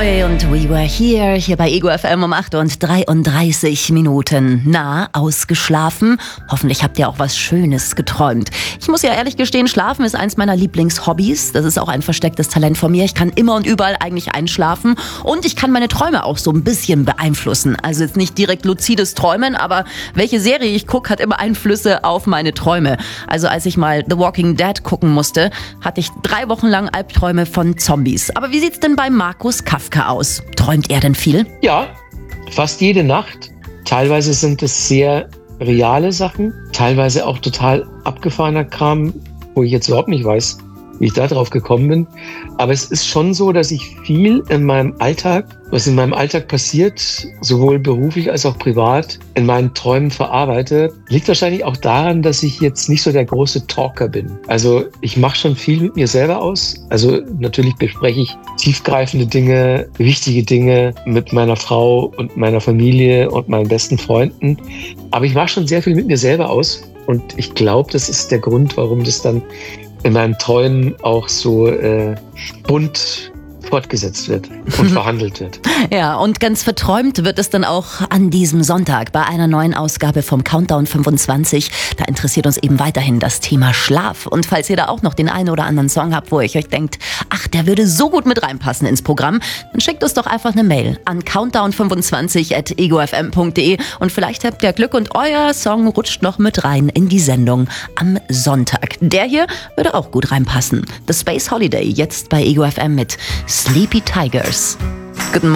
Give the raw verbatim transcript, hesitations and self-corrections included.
Joy und We Were Here, hier bei Ego F M um acht und dreiunddreißig Minuten. Na, ausgeschlafen? Hoffentlich habt ihr auch was Schönes geträumt. Ich muss ja ehrlich gestehen, Schlafen ist eins meiner Lieblingshobbys. Das ist auch ein verstecktes Talent von mir. Ich kann immer und überall eigentlich einschlafen und ich kann meine Träume auch so ein bisschen beeinflussen. Also jetzt nicht direkt luzides Träumen, aber welche Serie ich gucke, hat immer Einflüsse auf meine Träume. Also als ich mal The Walking Dead gucken musste, hatte ich drei Wochen lang Albträume von Zombies. Aber wie sieht's denn bei Markus Kafka aus? Träumt er denn viel? Ja, fast jede Nacht. Teilweise sind es sehr reale Sachen, teilweise auch total abgefahrener Kram, wo ich jetzt überhaupt nicht weiß, wie ich da drauf gekommen bin. Aber es ist schon so, dass ich viel in meinem Alltag, was in meinem Alltag passiert, sowohl beruflich als auch privat, in meinen Träumen verarbeite. Liegt wahrscheinlich auch daran, dass ich jetzt nicht so der große Talker bin. Also ich mache schon viel mit mir selber aus. Also natürlich bespreche ich tiefgreifende Dinge, wichtige Dinge mit meiner Frau und meiner Familie und meinen besten Freunden. Aber ich mache schon sehr viel mit mir selber aus. Und ich glaube, das ist der Grund, warum das dann in meinen Träumen auch so äh, bunt fortgesetzt wird und verhandelt wird. Ja, und ganz verträumt wird es dann auch an diesem Sonntag bei einer neuen Ausgabe vom Countdown fünfundzwanzig. Da interessiert uns eben weiterhin das Thema Schlaf. Und falls ihr da auch noch den einen oder anderen Song habt, wo ihr euch denkt, ach, der würde so gut mit reinpassen ins Programm, dann schickt uns doch einfach eine Mail an countdown fünfundzwanzig at ego f m punkt d e und vielleicht habt ihr Glück und euer Song rutscht noch mit rein in die Sendung am Sonntag. Der hier würde auch gut reinpassen. The Space Holiday, jetzt bei Ego F M mit Sleepy Tigers. Guten Morgen.